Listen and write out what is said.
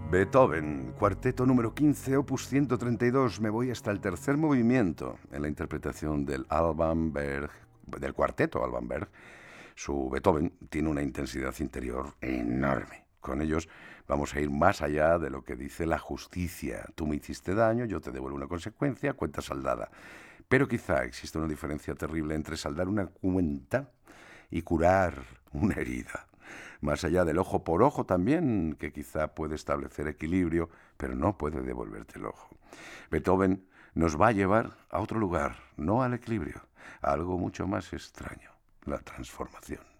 Beethoven, cuarteto número 15, opus 132. Me voy hasta el tercer movimiento en la interpretación del Alban Berg, del cuarteto Alban Berg. Su Beethoven tiene una intensidad interior enorme. Con ellos vamos a ir más allá de lo que dice la justicia. Tú me hiciste daño, yo te devuelvo una consecuencia, cuenta saldada. Pero quizá existe una diferencia terrible entre saldar una cuenta y curar una herida. Más allá del ojo por ojo también, que quizá puede establecer equilibrio, pero no puede devolverte el ojo. Beethoven nos va a llevar a otro lugar, no al equilibrio, a algo mucho más extraño, la transformación.